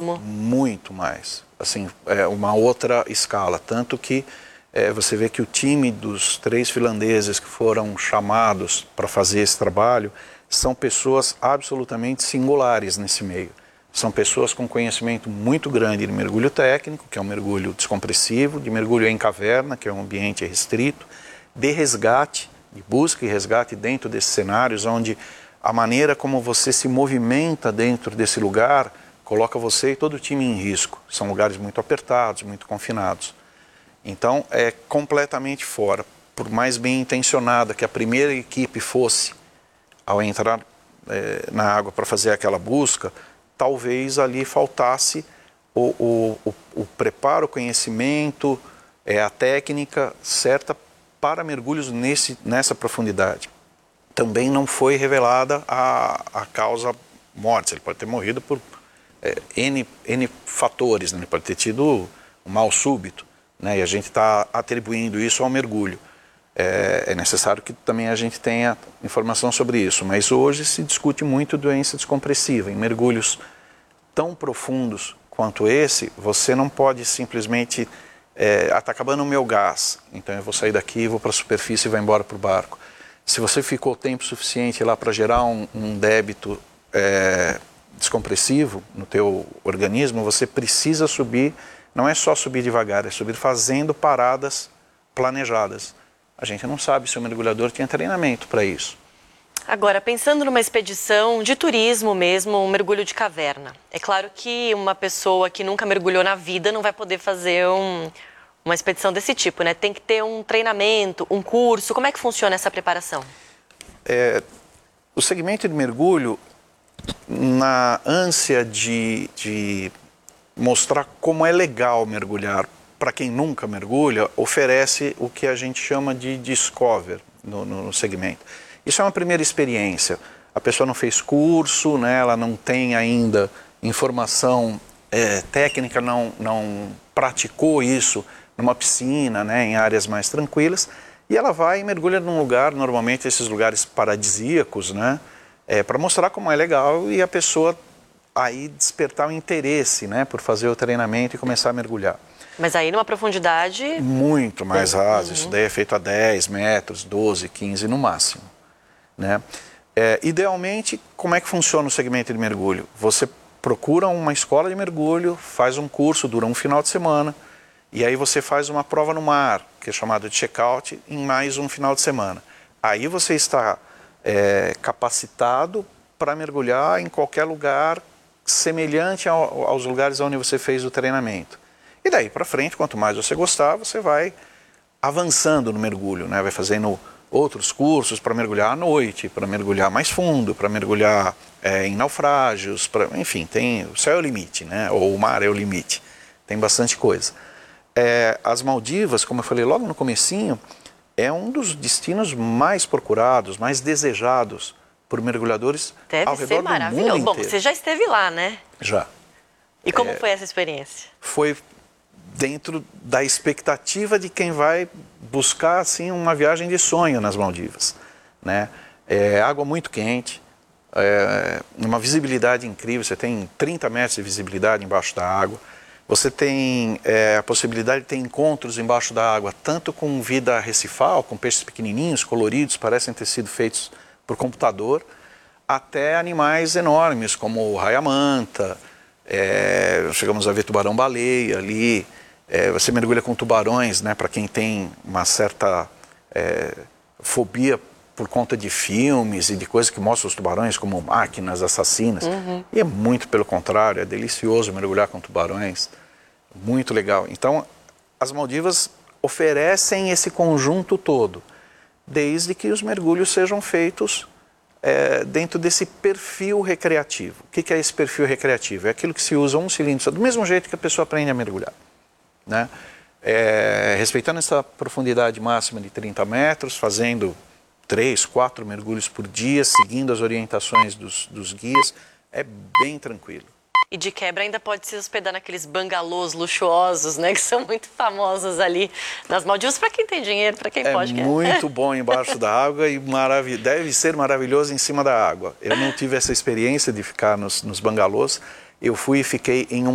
mesmo? Muito mais. Assim, é uma outra escala. Tanto que você vê que o time dos 3 finlandeses que foram chamados para fazer esse trabalho são pessoas absolutamente singulares nesse meio. São pessoas com conhecimento muito grande de mergulho técnico, que é um mergulho descompressivo, de mergulho em caverna, que é um ambiente restrito, de resgate, de busca e resgate dentro desses cenários, onde a maneira como você se movimenta dentro desse lugar coloca você e todo o time em risco. São lugares muito apertados, muito confinados. Então, é completamente fora. Por mais bem intencionada que a primeira equipe fosse, ao entrar na água para fazer aquela busca, talvez ali faltasse o preparo, o conhecimento, a técnica certa para mergulhos nessa profundidade. Também não foi revelada a causa morte. Ele pode ter morrido por N fatores, né? Ele pode ter tido um mal súbito, né? E a gente está atribuindo isso ao mergulho. É necessário que também a gente tenha informação sobre isso, mas hoje se discute muito doença descompressiva. Em mergulhos tão profundos quanto esse, você não pode simplesmente está acabando o meu gás, então eu vou sair daqui, vou para a superfície e vou embora para o barco. Se você ficou tempo suficiente lá para gerar um débito descompressivo no teu organismo, você precisa subir, não é só subir devagar, é subir fazendo paradas planejadas. A gente não sabe se o mergulhador tinha treinamento para isso. Agora, pensando numa expedição de turismo mesmo, um mergulho de caverna. É claro que uma pessoa que nunca mergulhou na vida não vai poder fazer uma expedição desse tipo, né? Tem que ter um treinamento, um curso. Como é que funciona essa preparação? O segmento de mergulho, na ânsia de mostrar como é legal mergulhar, para quem nunca mergulha, oferece o que a gente chama de discover no segmento. Isso é uma primeira experiência. A pessoa não fez curso, né? Ela não tem ainda informação técnica, não praticou isso numa piscina, né? Em áreas mais tranquilas. E ela vai e mergulha num lugar, normalmente esses lugares paradisíacos, né? Para mostrar como é legal e a pessoa aí despertar o interesse, né? Por fazer o treinamento e começar a mergulhar. Mas aí numa profundidade... Muito mais rasa. Isso daí é feito a 10 metros, 12, 15 no máximo, né? Idealmente, como é que funciona o segmento de mergulho? Você procura uma escola de mergulho, faz um curso, dura um final de semana, e aí você faz uma prova no mar, que é chamado de check-out, em mais um final de semana. Aí você está capacitado para mergulhar em qualquer lugar semelhante aos lugares onde você fez o treinamento. E daí para frente, quanto mais você gostar, você vai avançando no mergulho, né? Vai fazendo outros cursos para mergulhar à noite, para mergulhar mais fundo, para mergulhar em naufrágios, enfim, o céu é o limite, né? Ou o mar é o limite, tem bastante coisa. As Maldivas, como eu falei logo no comecinho, é um dos destinos mais procurados, mais desejados por mergulhadores ao redor do mundo inteiro. Deve ser maravilhoso. Bom, você já esteve lá, né? Já. E como foi essa experiência? Foi dentro da expectativa de quem vai buscar assim uma viagem de sonho nas Maldivas, né? Água muito quente, uma visibilidade incrível, você tem 30 metros de visibilidade embaixo da água, você tem a possibilidade de ter encontros embaixo da água, tanto com vida recifal, com peixes pequenininhos, coloridos, parecem ter sido feitos por computador, até animais enormes, como o raia-manta, chegamos a ver tubarão-baleia ali. Você mergulha com tubarões, né, para quem tem uma certa fobia por conta de filmes e de coisas que mostram os tubarões como máquinas assassinas. E é muito pelo contrário, é delicioso mergulhar com tubarões, muito legal. Então, as Maldivas oferecem esse conjunto todo, desde que os mergulhos sejam feitos dentro desse perfil recreativo. O que é esse perfil recreativo? É aquilo que se usa um cilindro, do mesmo jeito que a pessoa aprende a mergulhar, né? Respeitando essa profundidade máxima de 30 metros, fazendo 3, 4 mergulhos por dia, seguindo as orientações dos guias, é bem tranquilo. E de quebra ainda pode se hospedar naqueles bangalôs luxuosos, né, que são muito famosos ali nas Maldivas, para quem tem dinheiro, para quem pode. É muito bom embaixo da água e deve ser maravilhoso em cima da água. Eu não tive essa experiência de ficar nos bangalôs, eu fui e fiquei em um